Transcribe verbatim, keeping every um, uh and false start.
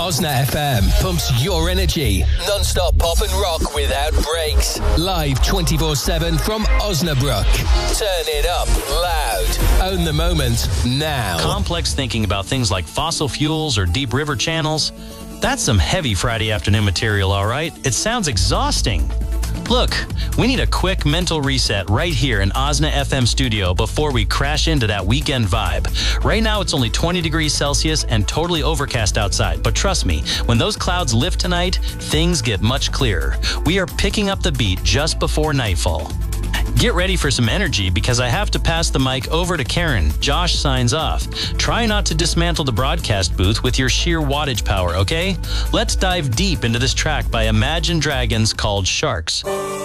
Osna F M pumps your energy. Non-stop pop and rock without breaks. Live twenty-four seven from Osnabrück. Turn it up loud. Own the moment now. Complex thinking about things like fossil fuels or deep river channels. That's some heavy Friday afternoon material, all right? It sounds exhausting. Look, we need a quick mental reset right here in Osna F M studio before we crash into that weekend vibe. Right now, it's only twenty degrees Celsius and totally overcast outside. But trust me, when those clouds lift tonight, things get much clearer. We are picking up the beat just before nightfall. Get ready for some energy because I have to pass the mic over to Karen. Josh signs off. Try not to dismantle the broadcast booth with your sheer wattage power, okay? Let's dive deep into this track by Imagine Dragons called Sharks.